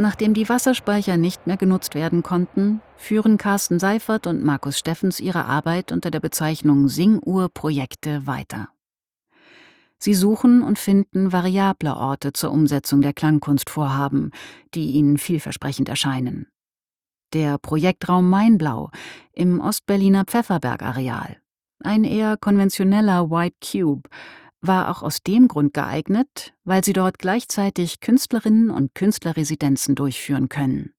Nachdem die Wasserspeicher nicht mehr genutzt werden konnten, führen Carsten Seifert und Markus Steffens ihre Arbeit unter der Bezeichnung Singuhr-Projekte weiter. Sie suchen und finden variable Orte zur Umsetzung der Klangkunstvorhaben, die ihnen vielversprechend erscheinen. Der Projektraum Mainblau im Ostberliner Pfefferberg-Areal, ein eher konventioneller White Cube, war auch aus dem Grund geeignet, weil sie dort gleichzeitig Künstlerinnen und Künstlerresidenzen durchführen können.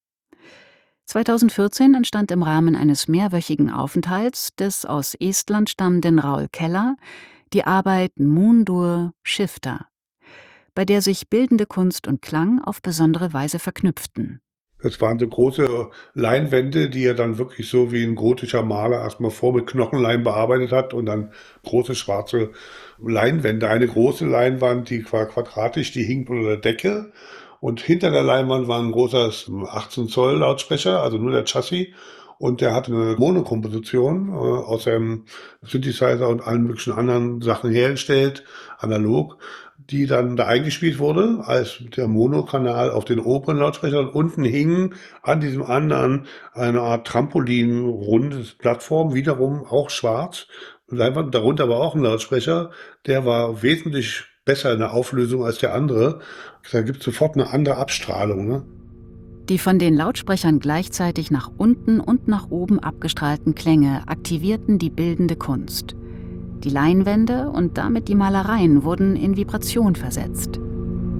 2014 entstand im Rahmen eines mehrwöchigen Aufenthalts des aus Estland stammenden Raul Keller die Arbeit Moondur Shifter, bei der sich bildende Kunst und Klang auf besondere Weise verknüpften. Das waren so große Leinwände, die er dann wirklich so wie ein gotischer Maler erstmal vor mit Knochenleim bearbeitet hat und dann große schwarze Leinwände. Eine große Leinwand, die war quadratisch, die hing unter der Decke. Und hinter der Leinwand war ein großer 18 Zoll Lautsprecher, also nur der Chassis. Und der hatte eine Monokomposition aus seinem Synthesizer und allen möglichen anderen Sachen hergestellt, analog, die dann da eingespielt wurde als der Monokanal auf den oberen Lautsprecher. Und unten hing an diesem anderen eine Art Trampolin, rundes Plattform, wiederum auch schwarz. Leinwand, darunter war auch ein Lautsprecher, der war wesentlich besser in der Auflösung als der andere. Da gibt es sofort eine andere Abstrahlung, ne? Die von den Lautsprechern gleichzeitig nach unten und nach oben abgestrahlten Klänge aktivierten die bildende Kunst. Die Leinwände und damit die Malereien wurden in Vibration versetzt.